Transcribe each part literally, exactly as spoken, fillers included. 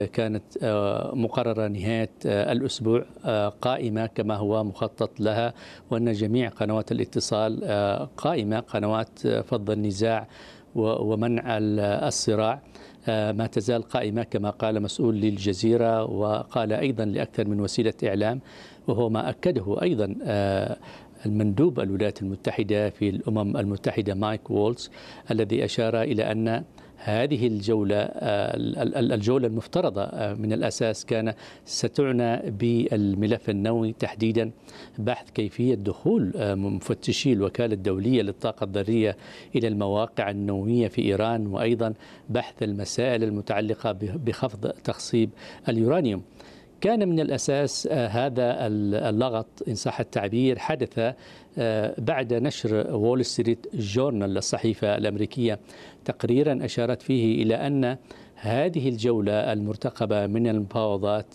كانت مقررة نهاية الأسبوع قائمة كما هو مخطط لها، وأن جميع قنوات الاتصال قائمة، قنوات فض النزاع ومنع الصراع ما تزال قائمة كما قال مسؤول للجزيرة، وقال أيضا لأكثر من وسيلة إعلام، وهو ما أكده أيضا المندوب الولايات المتحدة في الأمم المتحدة مايك وولز، الذي أشار إلى أن هذه الجولة الجولة المفترضة من الأساس كان ستعنى بالملف النووي تحديدا، بحث كيفية دخول مفتشي الوكالة الدولية للطاقة الذرية إلى المواقع النووية في إيران، وأيضا بحث المسائل المتعلقة بخفض تخصيب اليورانيوم. كان من الأساس هذا اللغط إن صح التعبير حدث بعد نشر وول ستريت جورنال الصحيفة الأمريكية تقريرا أشارت فيه إلى أن هذه الجولة المرتقبة من المفاوضات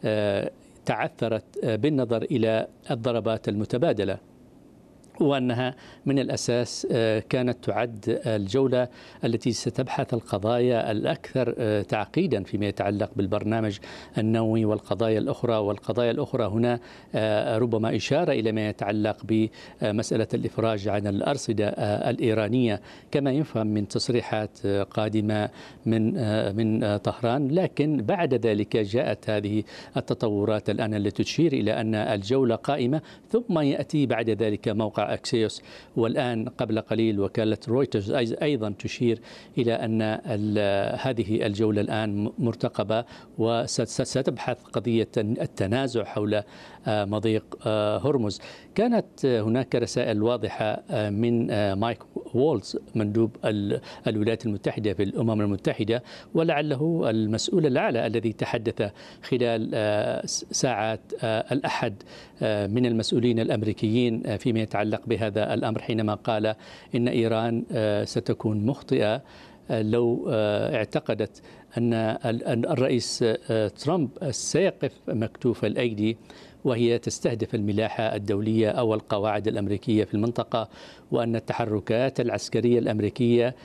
تعثرت بالنظر إلى الضربات المتبادلة، وأنها من الأساس كانت تعد الجولة التي ستبحث القضايا الأكثر تعقيدا فيما يتعلق بالبرنامج النووي والقضايا الأخرى. والقضايا الأخرى هنا ربما إشارة إلى ما يتعلق بمسألة الإفراج عن الأرصدة الإيرانية كما يفهم من تصريحات قادمة من من طهران. لكن بعد ذلك جاءت هذه التطورات الآن التي تشير إلى أن الجولة قائمة، ثم يأتي بعد ذلك موقع أكسيوس، والآن قبل قليل وكالة رويترز أيضا تشير إلى أن هذه الجولة الآن مرتقبة وستبحث قضية التنازع حول مضيق هرمز. كانت هناك رسائل واضحة من مايك وولز مندوب الولايات المتحدة في الأمم المتحدة، ولعله المسؤول الأعلى الذي تحدث خلال ساعات الأحد من المسؤولين الأمريكيين فيما يتعلق بهذا الأمر، حينما قال إن إيران ستكون مخطئة لو اعتقدت أن الرئيس ترامب سيقف مكتوف الأيدي وهي تستهدف الملاحة الدولية أو القواعد الأمريكية في المنطقة، وأن التحركات العسكرية الأمريكية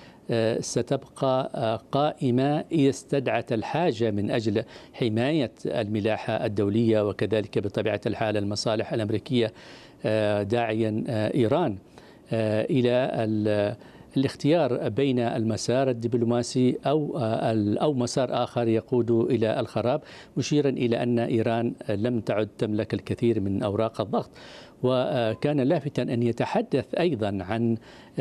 ستبقى قائمة إذا استدعت الحاجة من أجل حماية الملاحة الدولية، وكذلك بطبيعة الحال المصالح الأمريكية، داعيا إيران إلى الاختيار بين المسار الدبلوماسي أو أو مسار آخر يقود إلى الخراب، مشيرا إلى أن إيران لم تعد تملك الكثير من أوراق الضغط. وكان لافتا أن يتحدث أيضا عن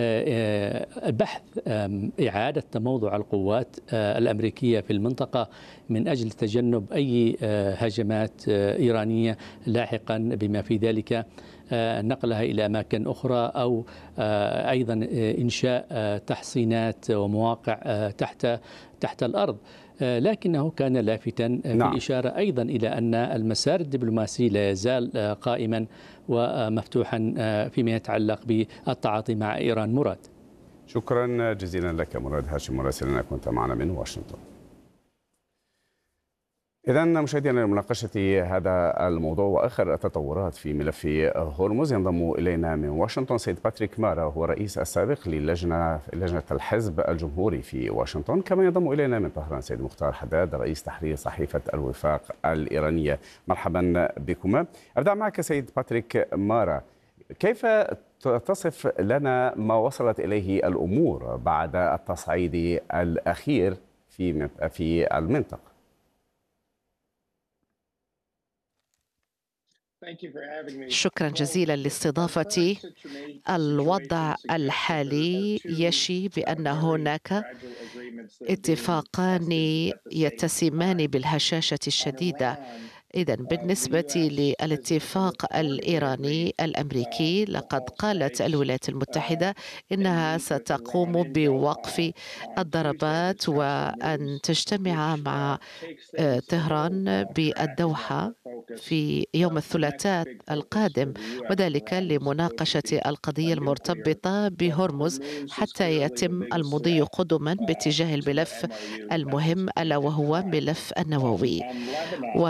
بحث إعادة تموضع القوات الأمريكية في المنطقة من أجل تجنب أي هجمات إيرانية لاحقا، بما في ذلك نقلها إلى أماكن أخرى أو أيضا إنشاء تحصينات ومواقع تحت تحت الأرض. لكنه كان لافتا في نعم. الإشارة أيضا إلى أن المسار الدبلوماسي لا يزال قائما ومفتوحا فيما يتعلق بالتعاطي مع إيران. مراد، شكرا جزيلا لك مراد هاشم مراسلنا، كنت معنا من واشنطن. إذا مشاهدينا لمناقشة هذا الموضوع وآخر التطورات في ملف هرمز ينضم إلينا من واشنطن سيد باتريك مارا، هو رئيس السابق للجنة لجنة الحزب الجمهوري في واشنطن. كما ينضم إلينا من طهران سيد مختار حداد، رئيس تحرير صحيفة الوفاق الإيرانية. مرحبا بكما. أبدأ معك سيد باتريك مارا، كيف تصف لنا ما وصلت إليه الأمور بعد التصعيد الأخير في في المنطقة؟ شكرا جزيلا لاستضافتي. الوضع الحالي يشي بأن هناك اتفاقان يتسمان بالهشاشة الشديدة. إذن بالنسبة للاتفاق الإيراني الأمريكي، لقد قالت الولايات المتحدة إنها ستقوم بوقف الضربات وأن تجتمع مع طهران بالدوحة في يوم الثلاثاء القادم، وذلك لمناقشة القضية المرتبطة بهرمز حتى يتم المضي قدما باتجاه الملف المهم ألا وهو ملف النووي. وبالنسبة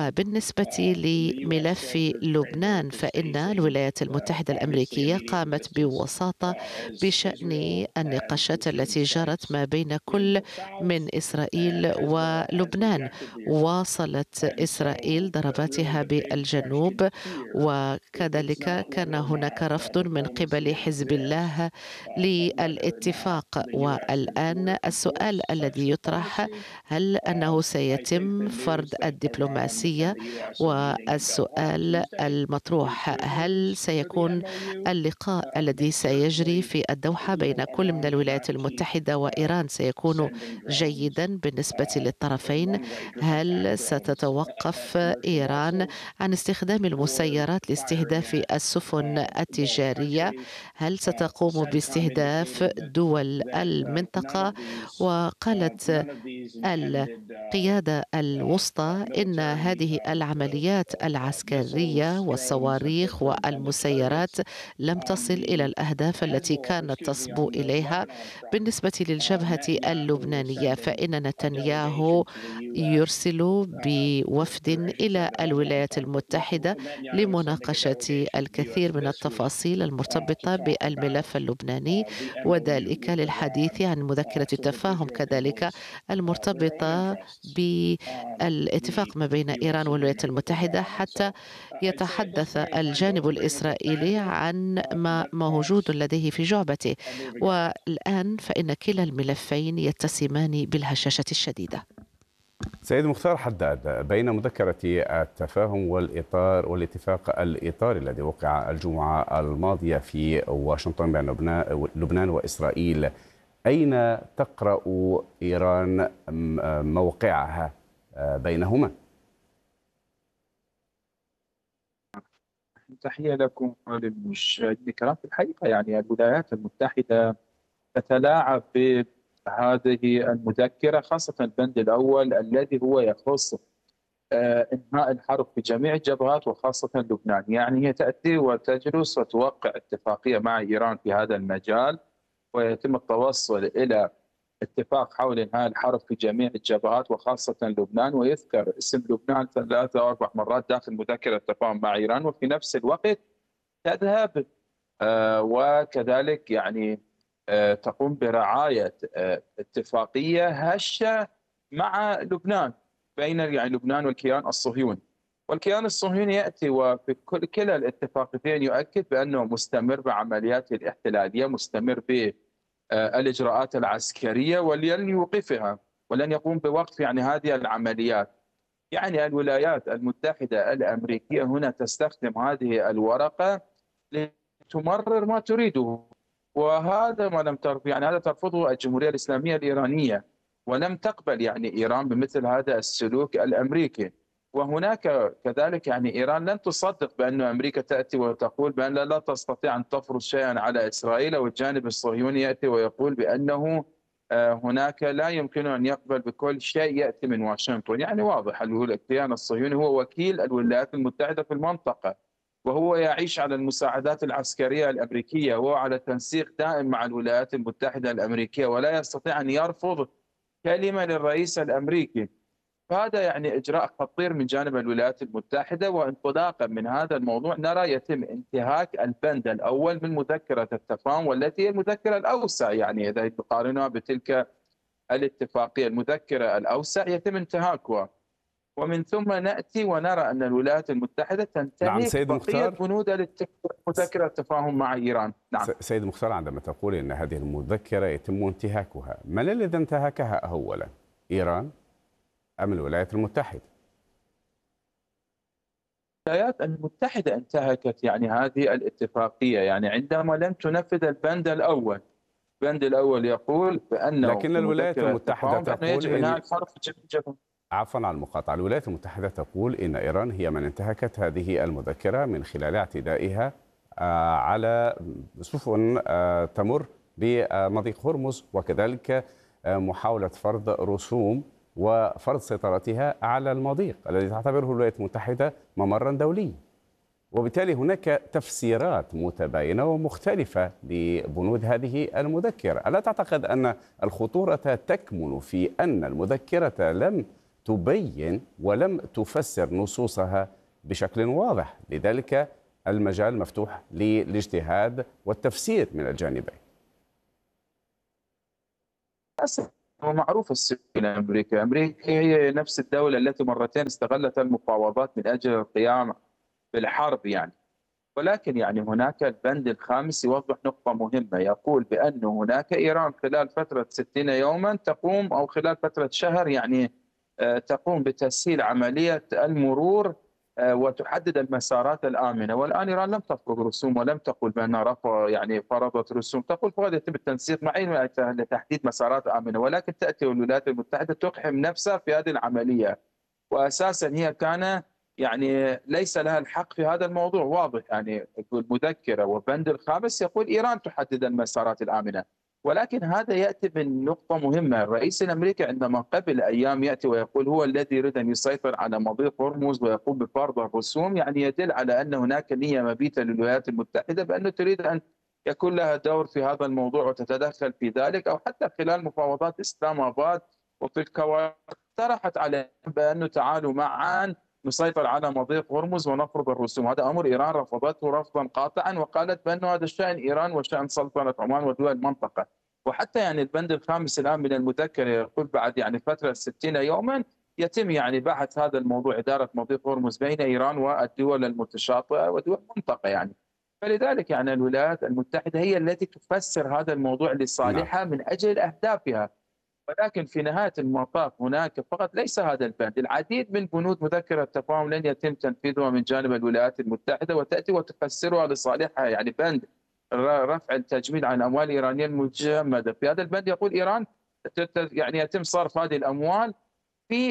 بالنسبة لملف لبنان، فإن الولايات المتحدة الأمريكية قامت بوساطة بشأن النقاشات التي جرت ما بين كل من إسرائيل ولبنان. واصلت إسرائيل ضرباتها بالجنوب، وكذلك كان هناك رفض من قبل حزب الله للاتفاق. والآن السؤال الذي يطرح، هل أنه سيتم فرض الدبلوماسية؟ والسؤال المطروح، هل سيكون اللقاء الذي سيجري في الدوحة بين كل من الولايات المتحدة وإيران سيكون جيدا بالنسبة للطرفين؟ هل ستتوقف إيران عن استخدام المسيرات لاستهداف السفن التجارية؟ هل ستقوم باستهداف دول المنطقة؟ وقالت القيادة الوسطى إن هذه العمليات العسكرية والصواريخ والمسيرات لم تصل إلى الأهداف التي كانت تصبو إليها. بالنسبة للجبهة اللبنانية، فإن نتنياهو يرسل بوفد إلى الولايات المتحدة لمناقشة الكثير من التفاصيل المرتبطة بالملف اللبناني، وذلك للحديث عن مذكرة التفاهم كذلك المرتبطة بالاتفاق ما بين إيران والولايات المتحدة، حتى يتحدث الجانب الإسرائيلي عن ما موجود لديه في جعبته. والآن فإن كلا الملفين يتسمان بالهشاشة الشديدة. سيد مختار حداد، بين مذكرة التفاهم والإطار والاتفاق الإطاري الذي وقع الجمعة الماضية في واشنطن بين لبنان وإسرائيل، أين تقرأ إيران موقعها بينهما؟ تحية لكم وللمشاهدين الكرام. في الحقيقة يعني الولايات المتحدة تتلاعب بهذه المذكرة، خاصة البند الأول الذي هو يخص إنهاء الحرب في جميع الجبهات وخاصة لبنان. يعني هي تأتي وتجلس وتوقع اتفاقية مع إيران في هذا المجال، ويتم التوصل إلى اتفاق حول إنهاء الحرب في جميع الجبهات وخاصة لبنان، ويذكر اسم لبنان ثلاثة أو أربع مرات داخل مذكرة التفاهم مع إيران. وفي نفس الوقت تذهب آه وكذلك يعني آه تقوم برعاية آه اتفاقية هشة مع لبنان، بين يعني لبنان والكيان الصهيوني. والكيان الصهيوني يأتي وفي كل كلا الاتفاقيتين يؤكد بأنه مستمر بعملياته الاحتلالية، مستمر ب الإجراءات العسكرية، ولن يوقفها ولن يقوم بوقف يعني هذه العمليات. يعني الولايات المتحدة الأمريكية هنا تستخدم هذه الورقة لتمرر ما تريده، وهذا ما لم ترفض يعني هذا ترفضه الجمهورية الإسلامية الإيرانية، ولم تقبل يعني إيران بمثل هذا السلوك الأمريكي. وهناك كذلك يعني إيران لن تصدق بأن أمريكا تأتي وتقول بأن لا تستطيع أن تفرض شيئا على إسرائيل، والجانب الصهيوني يأتي ويقول بأنه هناك لا يمكن أن يقبل بكل شيء يأتي من واشنطن. يعني واضح الكيان الصهيوني هو وكيل الولايات المتحدة في المنطقة، وهو يعيش على المساعدات العسكرية الأمريكية، وهو على تنسيق دائم مع الولايات المتحدة الأمريكية، ولا يستطيع أن يرفض كلمة للرئيس الأمريكي. فهذا يعني إجراء خطير من جانب الولايات المتحدة. وانطلاقا من هذا الموضوع نرى يتم انتهاك البند الأول من مذكرة التفاهم، والتي هي المذكرة الأوسع. يعني إذا تقارنها بتلك الاتفاقية المذكرة الأوسع يتم انتهاكها، ومن ثم نأتي ونرى أن الولايات المتحدة تنتهك نعم سيد مختار بنود مذكرة التفاهم مع إيران. نعم سيد مختار، عندما تقول أن هذه المذكرة يتم انتهاكها، من الذي انتهكها أولا؟ إيران أم الولايات المتحدة؟ الولايات المتحدة انتهكت يعني هذه الاتفاقية، يعني عندما لم تنفذ البند الأول. البند الأول يقول بأنه لكن الولايات المتحدة تقول يجب إنهاء الحرب في جبهة. عفوا على المقاطعة، الولايات المتحدة تقول إن إيران هي من انتهكت هذه المذكرة من خلال اعتدائها على سفن تمر بمضيق هرمز، وكذلك محاولة فرض رسوم وفرض سيطرتها على المضيق الذي تعتبره الولايات المتحدة ممرا دوليا. وبالتالي هناك تفسيرات متباينة ومختلفة لبنود هذه المذكرة. ألا تعتقد أن الخطورة تكمن في أن المذكرة لم تبين ولم تفسر نصوصها بشكل واضح، لذلك المجال مفتوح للاجتهاد والتفسير من الجانبين. هو معروف السبب إلى أمريكا، أمريكا هي نفس الدولة التي مرتين استغلت المفاوضات من أجل القيام بالحرب يعني، ولكن يعني هناك البند الخامس يوضح نقطة مهمة، يقول بأن هناك إيران خلال فترة ستين يوما تقوم أو خلال فترة شهر يعني تقوم بتسهيل عملية المرور وتحدد المسارات الآمنة. والآن إيران لم تفرض رسوم ولم تقل بأنها رفض يعني فرضت رسوم، تقول فقط يتم التنسيق معي لتحديد مسارات آمنة، ولكن تأتي الولايات المتحدة تقحم نفسها في هذه العملية، وأساسا هي كان يعني ليس لها الحق في هذا الموضوع واضح. يعني المذكرة والبند الخامس يقول إيران تحدد المسارات الآمنة، ولكن هذا يأتي من نقطة مهمة. الرئيس الأمريكي عندما قبل أيام يأتي ويقول هو الذي يريد أن يسيطر على مضيق هرمز ويقوم بفرض الرسوم، يعني يدل على أن هناك نية مبيتة للولايات المتحدة بأنه تريد أن يكون لها دور في هذا الموضوع وتتدخل في ذلك، أو حتى خلال مفاوضات إسلام آباد وفي الكوارث اقترحت على بأنه تعالوا معا نسيطر على مضيق هرمز ونفرض الرسوم. هذا أمر إيران رفضته رفضا قاطعا، وقالت بأنه هذا شأن إيران وشأن سلطنة عمان ودول المنطقة. وحتى يعني البند الخامس الآن من المذكرة يقول بعد يعني فترة ستين يوما يتم يعني بحث هذا الموضوع، إدارة مضيق هرمز بين إيران والدول المتشاطئة ودول المنطقة يعني. فلذلك يعني الولايات المتحدة هي التي تفسر هذا الموضوع لصالحها من أجل أهدافها، ولكن في نهاية المطاف هناك فقط ليس هذا البند، العديد من بنود مذكرة التفاهم لن يتم تنفيذها من جانب الولايات المتحدة وتأتي وتفسرها لصالحها. يعني بند رفع التجميد عن الأموال الإيرانية المجمدة، في هذا البند يقول إيران يعني يتم صرف هذه الأموال في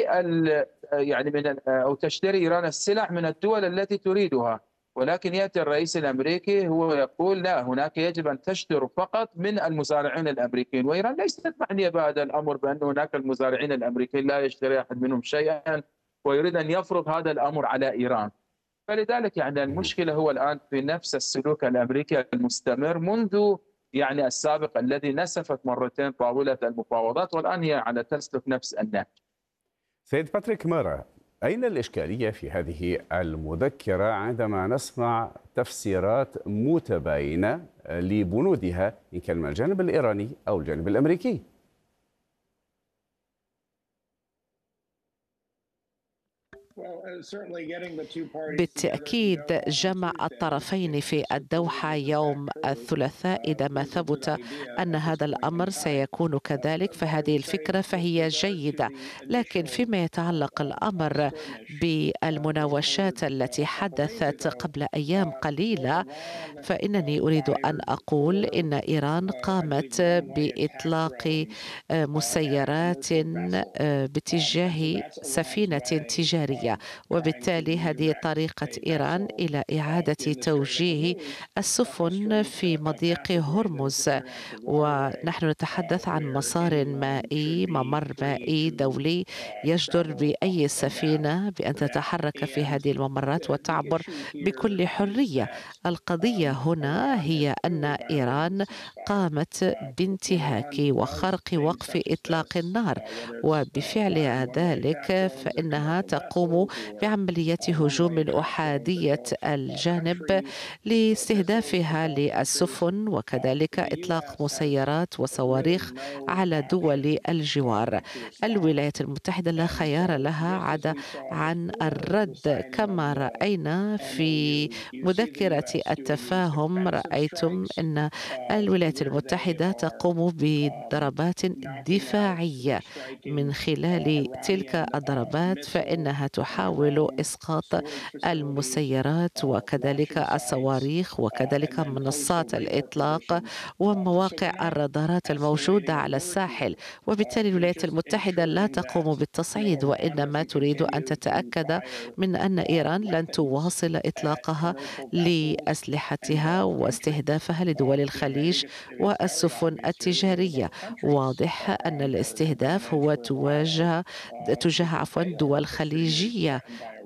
يعني من أو تشتري إيران السلع من الدول التي تريدها، ولكن يأتي الرئيس الأمريكي هو يقول لا، هناك يجب أن تشتروا فقط من المزارعين الأمريكيين، وإيران ليست معنية بهذا الأمر بأن هناك المزارعين الأمريكيين لا يشتري أحد منهم شيئا ويريد أن يفرض هذا الأمر على إيران. فلذلك يعني المشكلة هو الآن في نفس السلوك الأمريكي المستمر منذ يعني السابق الذي نسفت مرتين طاولة المفاوضات، والآن هي على تسلك نفس النهج. سيد باتريك مارا، أين الإشكالية في هذه المذكرة عندما نسمع تفسيرات متباينة لبنودها إن كان من الجانب الإيراني أو الجانب الأمريكي؟ بالتأكيد جمع الطرفين في الدوحة يوم الثلاثاء إذا ما ثبت أن هذا الأمر سيكون كذلك، فهذه الفكرة فهي جيدة. لكن فيما يتعلق الأمر بالمناوشات التي حدثت قبل أيام قليلة، فإنني أريد أن أقول إن إيران قامت بإطلاق مسيرات باتجاه سفينة تجارية، وبالتالي هذه طريقة إيران إلى إعادة توجيه السفن في مضيق هرمز، ونحن نتحدث عن مسار مائي، ممر مائي دولي يجدر بأي سفينة بأن تتحرك في هذه الممرات وتعبر بكل حرية. القضية هنا هي أن إيران قامت بانتهاك وخرق وقف إطلاق النار، وبفعل ذلك فإنها تقوم بعملية هجوم أحادية الجانب لاستهدافها للسفن وكذلك إطلاق مسيرات وصواريخ على دول الجوار. الولايات المتحدة لا خيار لها عدا عن الرد، كما رأينا في مذكرة التفاهم. رأيتم أن الولايات المتحدة تقوم بضربات دفاعية، من خلال تلك الضربات فإنها تحاول إسقاط المسيرات وكذلك الصواريخ وكذلك منصات الإطلاق ومواقع الرادارات الموجودة على الساحل. وبالتالي الولايات المتحدة لا تقوم بالتصعيد، وإنما تريد أن تتأكد من أن إيران لن تواصل إطلاقها لأسلحتها واستهدافها لدول الخليج والسفن التجارية. واضح أن الاستهداف هو تواجه تجاه عفوا دول خليجية،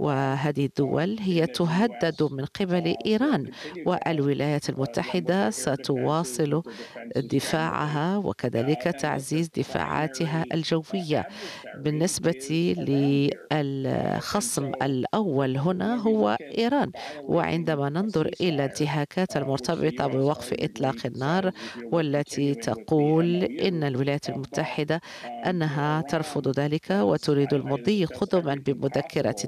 وهذه الدول هي تهدد من قبل إيران، والولايات المتحدة ستواصل دفاعها وكذلك تعزيز دفاعاتها الجوية. بالنسبة للخصم الأول هنا هو إيران، وعندما ننظر إلى الانتهاكات المرتبطة بوقف إطلاق النار والتي تقول إن الولايات المتحدة أنها ترفض ذلك وتريد المضي قدما بمذكرة